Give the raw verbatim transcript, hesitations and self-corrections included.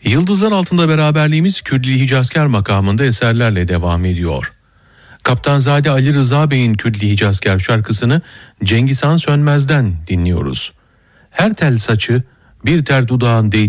Yıldızlar altında beraberliğimiz Kürdili Hicazkar makamında eserlerle devam ediyor. Kaptanzade Ali Rıza Bey'in Kürdili Hicazkar şarkısını Cengiz Han Sönmez'den dinliyoruz. Her tel saçı bir ter dudağın değdiği